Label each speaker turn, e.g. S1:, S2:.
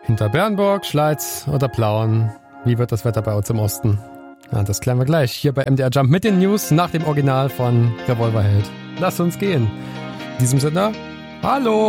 S1: Hinter Bernburg, Schleiz oder Plauen. Wie wird das Wetter bei uns im Osten? Ja, das klären wir gleich hier bei MDR Jump mit den News nach dem Original von Revolverheld. Lass uns gehen. In diesem Sinne, hallo!